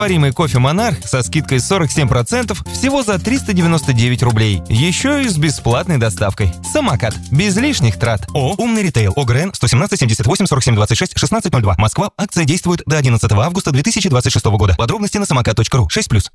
Растворимый кофе «Монарх» со скидкой 47% всего за 399 рублей. Еще и с бесплатной доставкой. Самокат. Без лишних трат. Умный ритейл. ОГРН 117 78 47 26 16 02. Москва. Акция действует до 11 августа 2026 года. Подробности на самокат.ру. 6+.